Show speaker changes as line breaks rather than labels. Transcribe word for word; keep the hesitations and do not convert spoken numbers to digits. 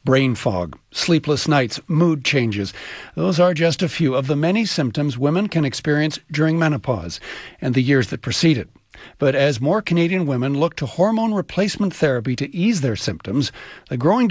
Brain fog, sleepless nights, mood changes. Those are just a few of the many symptoms women can experience during menopause and the years that precede it. But as more Canadian women look to hormone replacement therapy to ease their symptoms, the growing